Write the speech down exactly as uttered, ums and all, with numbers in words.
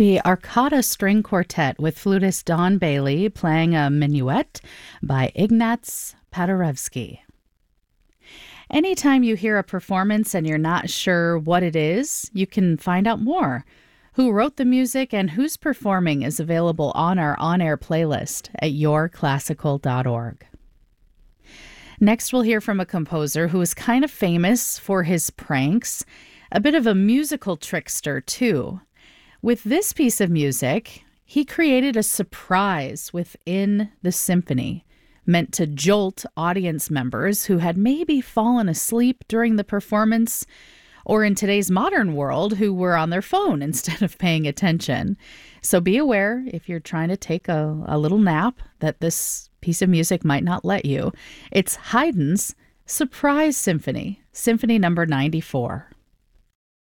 The Arcata String Quartet with flutist Don Bailey playing a minuet by Ignaz Paderewski. Anytime you hear a performance and you're not sure what it is, you can find out more. Who wrote the music and who's performing is available on our on-air playlist at your classical dot org. Next, we'll hear from a composer who is kind of famous for his pranks, a bit of a musical trickster, too. With this piece of music, he created a surprise within the symphony, meant to jolt audience members who had maybe fallen asleep during the performance, or in today's modern world, who were on their phone instead of paying attention. So be aware, if you're trying to take a, a little nap, that this piece of music might not let you. It's Haydn's Surprise Symphony, Symphony number ninety-four.